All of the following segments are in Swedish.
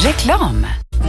Reklam.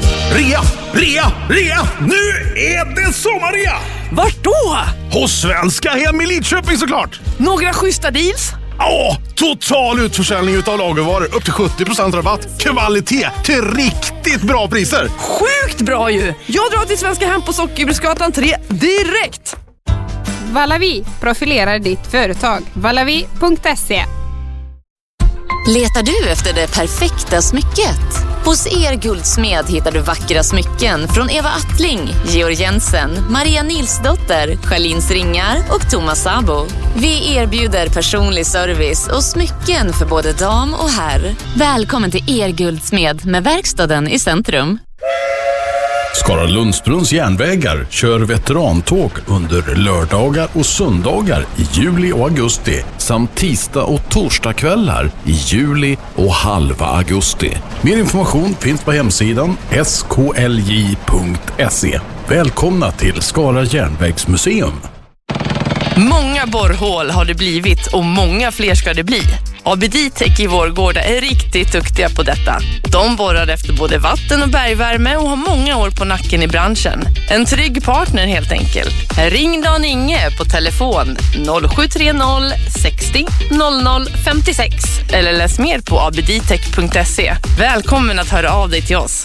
Rea! Nu är det sommarrea! Vart då? Hos Svenska Hem i Lidköping såklart! Några schyssta deals? Ja, total utförsäljning utav lagervaror. Upp till 70% rabatt. Kvalitet till riktigt bra priser. Sjukt bra ju! Jag drar till Svenska Hem på Sockerbruksgatan 3 direkt! Valavi profilerar ditt företag. Valavi.se. Letar du efter det perfekta smycket? Hos Guldsmed hittar du vackra smycken från Eva Attling, Georg Jensen, Maria Nilsdotter, Charlins Ringar och Thomas Sabo. Vi erbjuder personlig service och smycken för både dam och herr. Välkommen till Guldsmed med verkstaden i centrum. Skara Lundsbrunns järnvägar kör veterantåg under lördagar och söndagar i juli och augusti samt tisdag och torsdagskvällar i juli och halva augusti. Mer information finns på hemsidan sklj.se. Välkomna till Skara järnvägsmuseum. Många borrhål har det blivit och många fler ska det bli. ABD-Tech i Vårgårda är riktigt duktiga på detta. De borrar efter både vatten och bergvärme och har många år på nacken i branschen. En trygg partner helt enkelt. Ring Dan Inge på telefon 0730 60 00 56 eller läs mer på abdtech.se. Välkommen att höra av dig till oss.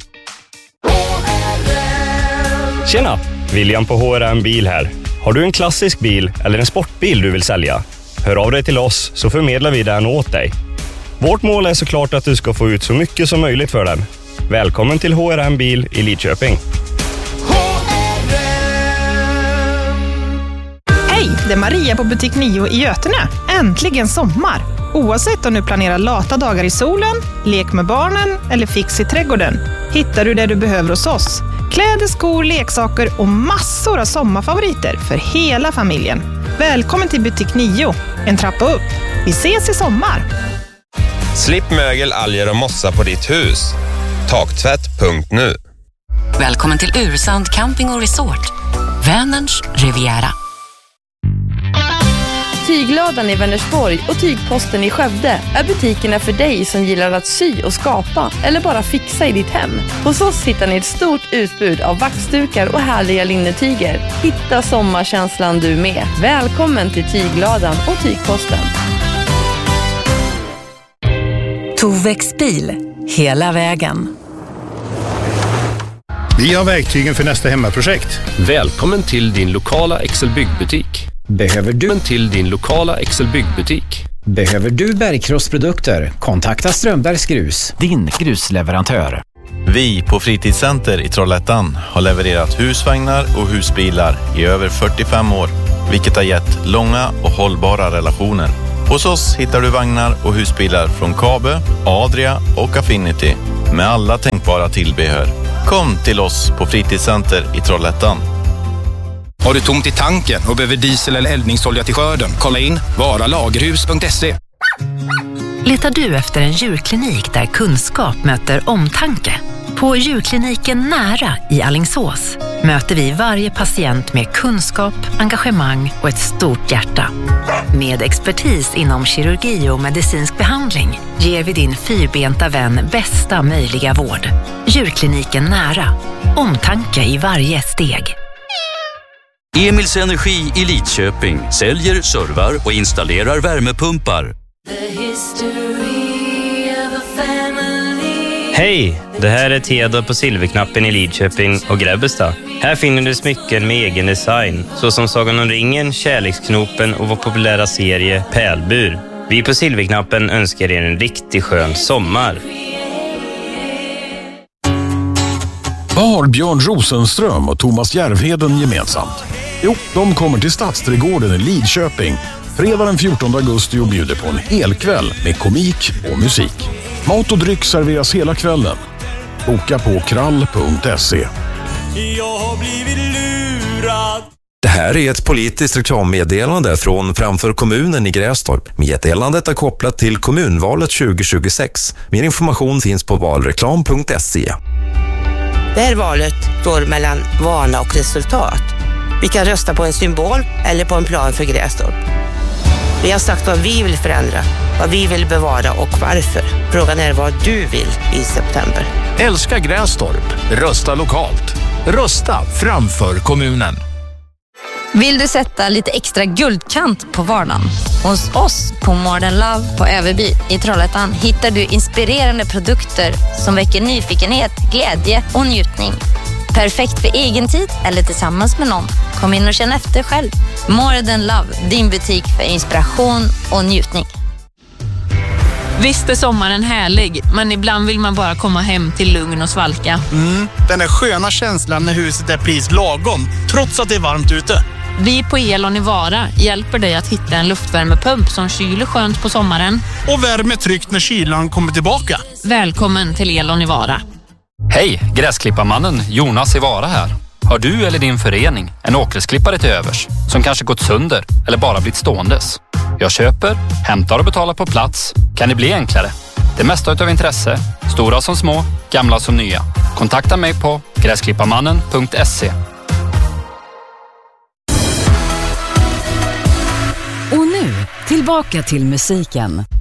Tjena, William på HRM Bil här. Har du en klassisk bil eller en sportbil du vill sälja? Hör av dig till oss så förmedlar vi den åt dig. Vårt mål är såklart att du ska få ut så mycket som möjligt för den. Välkommen till HRM Bil i Lidköping. Hej, det är Maria på butik 9 i Götene. Äntligen sommar! Oavsett om du planerar lata dagar i solen, lek med barnen eller fix i trädgården, hittar du det du behöver hos oss. Kläder, skor, leksaker och massor av sommarfavoriter för hela familjen. Välkommen till butik 9, en trappa upp. Vi ses i sommar! Slipp mögel, alger och mossa på ditt hus. Taktvätt.nu. Välkommen till Ursand Camping och Resort. Vänerns Riviera. Tyglådan i Vänersborg och Tygposten i Skövde är butikerna för dig som gillar att sy och skapa eller bara fixa i ditt hem. Hos oss hittar ni ett stort utbud av vaxdukar och härliga linnetyger. Hitta sommarkänslan du med. Välkommen till Tyglådan och Tygposten. Tovex bil, hela vägen. Vi har verktygen för nästa hemmaprojekt. Välkommen till din lokala Excel byggbutik. Behöver du bergkrossprodukter? Kontakta Strömbergs Grus, din grusleverantör. Vi på Fritidscenter i Trollhättan har levererat husvagnar och husbilar i över 45 år, vilket har gett långa och hållbara relationer. Hos oss hittar du vagnar och husbilar från Kabe, Adria och Affinity med alla tänkbara tillbehör. Kom till oss på Fritidscenter i Trollhättan. Har du tomt i tanken och behöver diesel eller eldningsolja till skörden? Kolla in varalagerhus.se. Letar du efter en djurklinik där kunskap möter omtanke? På djurkliniken Nära i Alingsås möter vi varje patient med kunskap, engagemang och ett stort hjärta. Med expertis inom kirurgi och medicinsk behandling ger vi din fyrbenta vän bästa möjliga vård. Djurkliniken Nära. Omtanke i varje steg. Emils Energi i Lidköping säljer, servar och installerar värmepumpar. Hej, det här är Theodor på Silverknappen i Lidköping och Grebbestad. Här finner du smycken med egen design, såsom Sagan om ringen, Kärleksknopen och vår populära serie Pärlbur. Vi på Silverknappen önskar er en riktigt skön sommar. Vad har Björn Rosenström och Thomas Järvheden gemensamt? Jo, de kommer till Stadsträdgården i Lidköping fredag den 14 augusti och bjuder på en hel kväll med komik och musik. Mat och dryck serveras hela kvällen. Boka på krall.se. Jag har blivit lurad. Det här är ett politiskt reklammeddelande från Framför kommunen i Grästorp. Meddelandet är kopplat till kommunvalet 2026. Mer information finns på valreklam.se. Det här valet står mellan vana och resultat. Vi kan rösta på en symbol eller på en plan för Grästorp. Vi har sagt vad vi vill förändra. vad vi vill bevara och varför. Frågan är vad du vill i september. Älska Grästorp. Rösta lokalt. Rösta framför kommunen. Vill du sätta lite extra guldkant på vardagen? Hos oss på Modern Love på Överby i Trollhättan hittar du inspirerande produkter som väcker nyfikenhet, glädje och njutning. Perfekt för egen tid eller tillsammans med någon. Kom in och känn efter själv. Modern Love, din butik för inspiration och njutning. Visst är sommaren härlig, men ibland vill man bara komma hem till lugn och svalka. Den där sköna känslan när huset är precis lagom, trots att det är varmt ute. Vi på Elon i Vara hjälper dig att hitta en luftvärmepump som kyler skönt på sommaren. Och värmer tryggt när kylan kommer tillbaka. Välkommen till Elon i Vara. Hej, gräsklipparmannen Jonas i Vara här. Har du eller din förening en åkgräsklippare till övers som kanske gått sönder eller bara blivit ståendes? Jag köper, hämtar och betalar på plats. Kan det bli enklare? Det mesta utav intresse, stora som små, gamla som nya. Kontakta mig på gräsklipparmannen.se. Och nu, tillbaka till musiken.